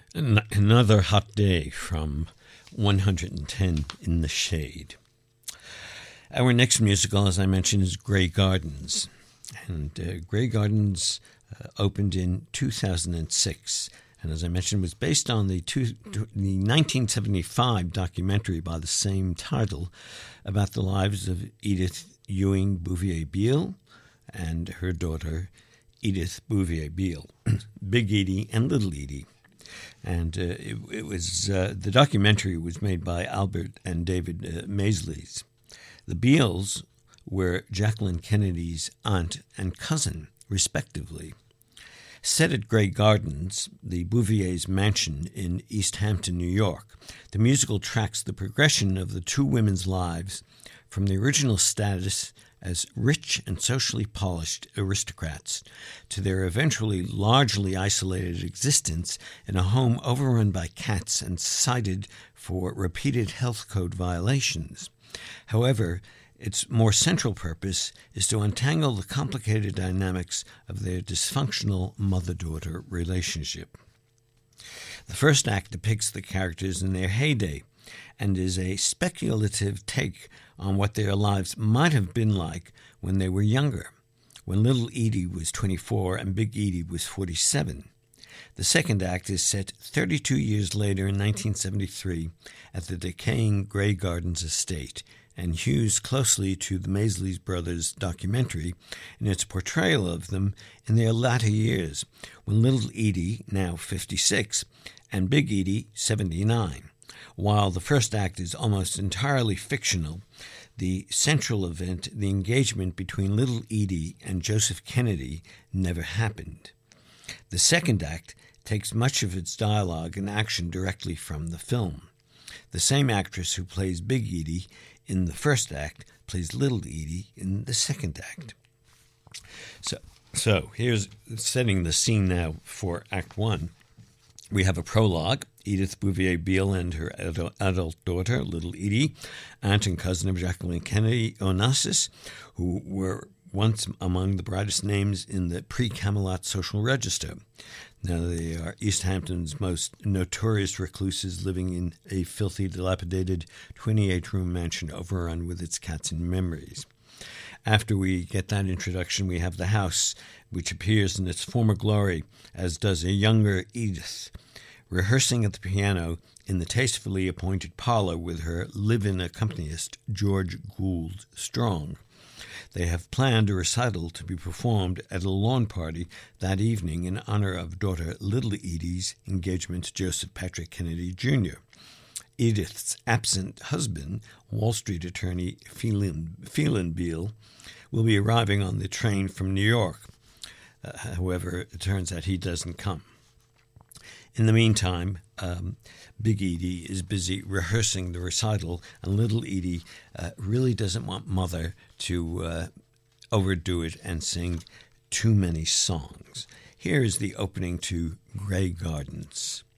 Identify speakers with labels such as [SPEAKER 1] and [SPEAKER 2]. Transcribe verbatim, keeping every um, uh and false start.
[SPEAKER 1] An- Another hot day from one hundred ten in the Shade. Our next musical, as I mentioned, is Grey Gardens. And uh, Grey Gardens uh, opened in two thousand six. And as I mentioned, was based on the, two, the nineteen seventy-five documentary by the same title about the lives of Edith Ewing Bouvier-Beale and her daughter, Edith Bouvier-Beale, Big Edie and Little Edie. And uh, it, it was uh, the documentary was made by Albert and David uh, Maysles. The Beales were Jacqueline Kennedy's aunt and cousin, respectively. Set at Grey Gardens, the Bouvier's mansion in East Hampton, New York, the musical tracks the progression of the two women's lives from the original status as rich and socially polished aristocrats to their eventually largely isolated existence in a home overrun by cats and cited for repeated health code violations. However, its more central purpose is to untangle the complicated dynamics of their dysfunctional mother-daughter relationship. The first act depicts the characters in their heyday and is a speculative take on what their lives might have been like when they were younger, when little Edie was twenty-four and Big Edie was forty-seven. The second act is set thirty-two years later in nineteen seventy-three at the decaying Grey Gardens estate, and hews closely to the Maysles brothers' documentary in its portrayal of them in their latter years, when little Edie, now fifty-six, and Big Edie, seventy-nine. While the first act is almost entirely fictional, the central event, the engagement between little Edie and Joseph Kennedy, never happened. The second act takes much of its dialogue and action directly from the film. The same actress who plays Big Edie in the first act plays Little Edie in the second act. So, so here's setting the scene now for Act One. We have a prologue. Edith Bouvier-Beale and her adult daughter, Little Edie, aunt and cousin of Jacqueline Kennedy Onassis, who were once among the brightest names in the pre-Camelot social register. Now they are East Hampton's most notorious recluses living in a filthy, dilapidated twenty-eight room mansion overrun with its cats and memories. After we get that introduction, we have the house, which appears in its former glory, as does a younger Edith, rehearsing at the piano in the tastefully appointed parlor with her live-in accompanist, George Gould Strong. They have planned a recital to be performed at a lawn party that evening in honor of daughter Little Edie's engagement to Joseph Patrick Kennedy Junior Edith's absent husband, Wall Street attorney Phelan, Phelan Beale, will be arriving on the train from New York. Uh, however, it turns out he doesn't come. In the meantime, um, Big Edie is busy rehearsing the recital, and Little Edie uh, really doesn't want Mother to uh, overdo it and sing too many songs. Here is the opening to Grey Gardens.